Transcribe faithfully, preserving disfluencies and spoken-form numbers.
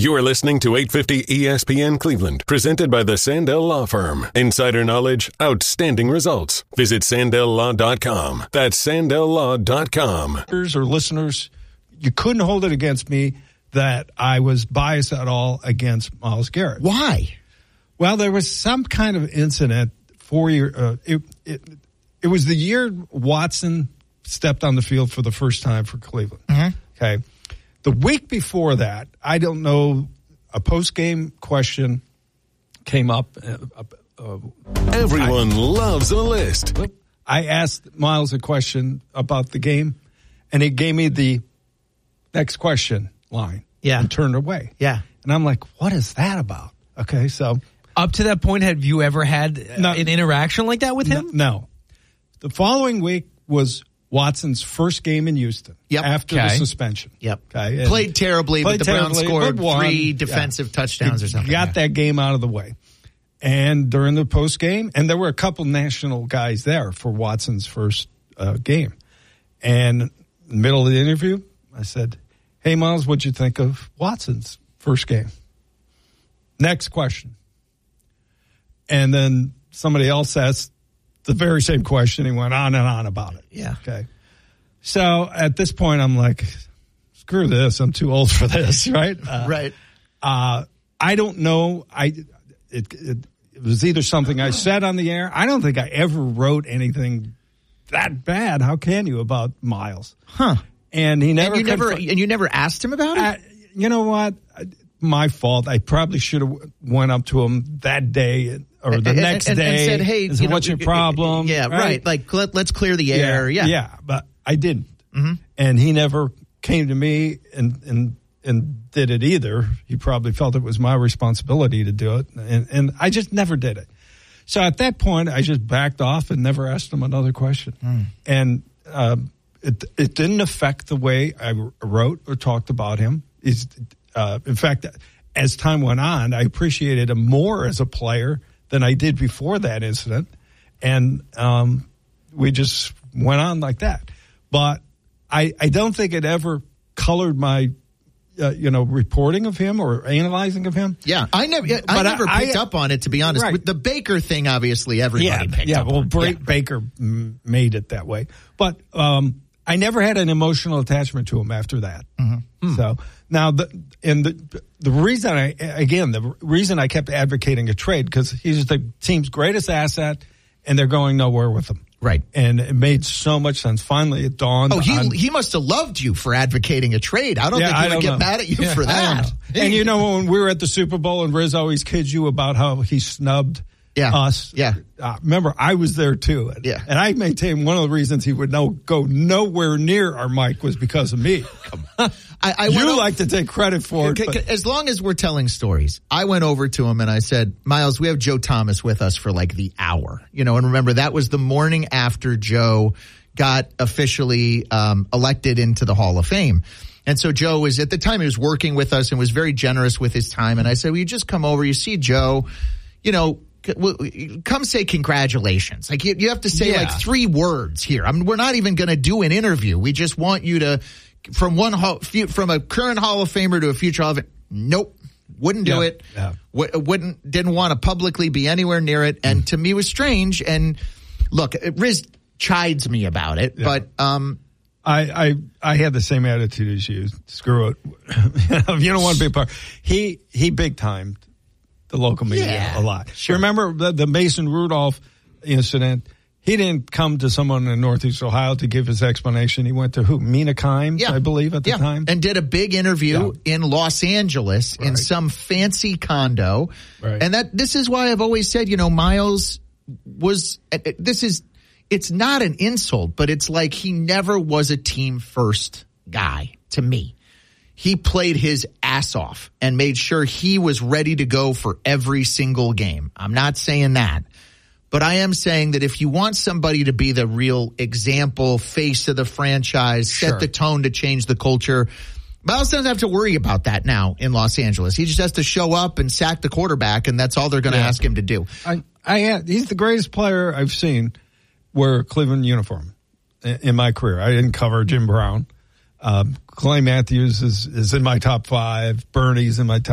You are listening to eight fifty E S P N Cleveland, presented by the Sandell Law Firm. Insider knowledge, outstanding results. Visit sandell law dot com. That's sandell law dot com. Or listeners, you couldn't hold it against me that I was biased at all against Myles Garrett. Why? Well, there was some kind of incident four year. Uh, it, it it was the year Watson stepped on the field for the first time for Cleveland. Mm-hmm. Okay, the week before that, I don't know, a post game question came up. Uh, uh, Everyone I, loves a list. I asked Myles a question about the game, and he gave me the next question line. Yeah, and turned away. Yeah, and I'm like, what is that about? Okay, so. Up to that point, have you ever had uh, no, an interaction like that with him? No, no. The following week was Watson's first game in Houston. Yep. After okay. the suspension. Yep. Okay. Played terribly, played but the Browns terribly, scored three defensive yeah. touchdowns or something. Got yeah. that game out of the way. And during the post game, and there were a couple national guys there for Watson's first uh, game. And in the middle of the interview, I said, hey, Myles, what'd you think of Watson's first game? Next question. And then somebody else asked the very same question. He went on and on about it. Yeah. Okay. So at this point, I'm like, screw this. I'm too old for this, right? Uh, right. Uh, I don't know. I it, it it was either something I said on the air. I don't think I ever wrote anything that bad. How can you about Myles? Huh. And he never. And you never. Conf- and you never asked him about it. I, you know what? My fault. I probably should have went up to him that day or the and, next and, day. And said, hey, and said, you know, what's your problem? Yeah, right. right. Like, let, let's clear the air. Yeah, yeah. Yeah, but I didn't. Mm-hmm. And he never came to me and, and, and did it either. He probably felt it was my responsibility to do it. And, and I just never did it. So at that point, I just backed off and never asked him another question. Mm. And um, it, it didn't affect the way I wrote or talked about him. It's, Uh, in fact, as time went on, I appreciated him more as a player than I did before that incident. And um, we just went on like that. But I, I don't think it ever colored my, uh, you know, reporting of him or analyzing of him. Yeah, I never I but never I, picked I, up on it, to be honest. Right. With the Baker thing, obviously, everybody yeah, picked yeah, up well, on. Bra- Yeah, Baker m- made it that way. But um, I never had an emotional attachment to him after that. Mm-hmm. So now, the and the the reason I again the reason I kept advocating a trade, because he's the team's greatest asset, and they're going nowhere with him. Right, and it made so much sense. Finally, it dawned. Oh, he on, he must have loved you for advocating a trade. I don't yeah, think he I would get know. mad at you yeah, for that. And you know, when we were at the Super Bowl, and Riz always kids you about how he snubbed. Yeah. Us. Yeah. Uh, remember, I was there too. And, yeah. and I maintain one of the reasons he would no, go nowhere near our mic was because of me. Come on. I, I you went like to take credit for it. C- but. As long as we're telling stories, I went over to him and I said, Myles, we have Joe Thomas with us for like the hour. You know, and remember, that was the morning after Joe got officially um, elected into the Hall of Fame. And so Joe was, at the time, he was working with us and was very generous with his time. And I said, will you just come over? You see Joe, you know, come say congratulations. Like you, you have to say yeah. like three words here. I mean, we're not even going to do an interview. We just want you to, from one from a current Hall of Famer to a future Hall of Famer. Nope, wouldn't do yeah. it. Yeah. W- wouldn't didn't want to publicly be anywhere near it. And mm. to me, it was strange. And look, Riz chides me about it, yeah. but um, I, I I had the same attitude as you. Screw it. You don't want to be a part. He he big timed the local media yeah, a lot. Sure. Remember the, the Mason Rudolph incident? He didn't come to someone in Northeast Ohio to give his explanation. He went to who? Mina Kimes, yeah. I believe, at the yeah. time. And did a big interview yeah. in Los Angeles right. in some fancy condo. Right. And that this is why I've always said, you know, Myles was, this is, it's not an insult, but it's like he never was a team first guy to me. He played his ass off and made sure he was ready to go for every single game. I'm not saying that, but I am saying that if you want somebody to be the real example, face of the franchise, sure. set the tone to change the culture, Myles doesn't have to worry about that now in Los Angeles. He just has to show up and sack the quarterback, and that's all they're going to yeah. ask him to do. I, I had, he's the greatest player I've seen wear a Cleveland uniform in, in my career. I didn't cover Jim Brown. Um, Clay Matthews is, is in my top five. Bernie's in my top